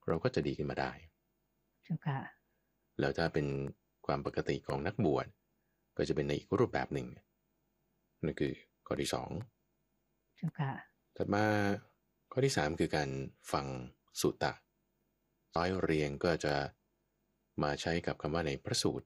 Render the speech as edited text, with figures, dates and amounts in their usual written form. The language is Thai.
เราก็จะดีขึ้นมาได้เจ้าค่ะแล้วถ้าเป็นความปกติของนักบวชก็จะเป็นในอีกรูปแบบหนึ่งนั่นคือข้อที่สองเจ้าค่ะถัดมาข้อที่สามคือการฟังสุตตะร้อยเรียงก็จะมาใช้กับคำว่าในพระสูตร